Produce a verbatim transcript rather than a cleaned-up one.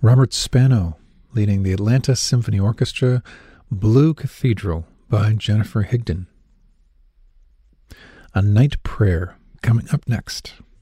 Robert Spano, leading the Atlanta Symphony Orchestra, Blue Cathedral by Jennifer Higdon. A Night Prayer, coming up next.